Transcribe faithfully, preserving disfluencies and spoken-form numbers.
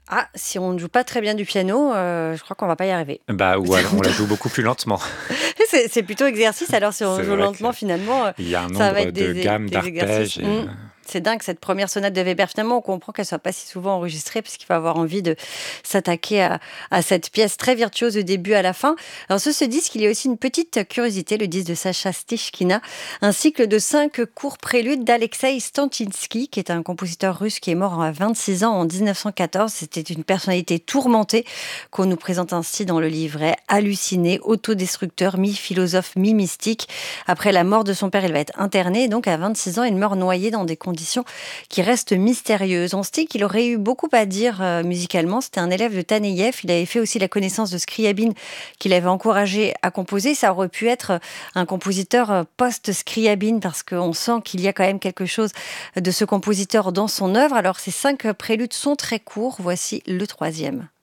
Ah, si on ne joue pas très bien du piano, heu, je crois qu'on va pas y arriver. Bah, ou alors on la joue beaucoup plus lentement. C'est c'est plutôt exercice, alors si on C'est joue vrai lentement qu'il finalement, heu, y a un ça va nombre être de des e gammes, des exercices. d'arpèges et Mmh. heu C'est dingue cette première sonate de Weber. Finalement, on comprend qu'elle soit pas si souvent enregistrée parce qu'il faut avoir envie de s'attaquer à à cette pièce très virtuose du début à la fin. Alors sur ce disque, il y a aussi une petite curiosité, le disque de Sacha Stichkina, un cycle de cinq courts préludes d'Alexeï Stantinsky, qui est un compositeur russe qui est mort à vingt-six ans en dix-neuf cent quatorze. C'était une personnalité tourmentée qu'on nous présente ainsi dans le livret. Halluciné, autodestructeur, mi-philosophe, mi-mystique. Après la mort de son père, il va être interné et donc à vingt-six ans, il meurt noyé dans des conditions qui restent mystérieuses. On se dit qu'il aurait eu beaucoup à dire euh, musicalement. C'était un élève de Taneïev. Il avait fait aussi la connaissance de Scriabine, qu'il avait encouragé à composer. Ça aurait pu être un compositeur euh, post-Scriabine parce qu'on sent qu'il y a quand même quelque chose de ce compositeur dans son œuvre. Alors ces cinq préludes sont très courts. Voici le troisième.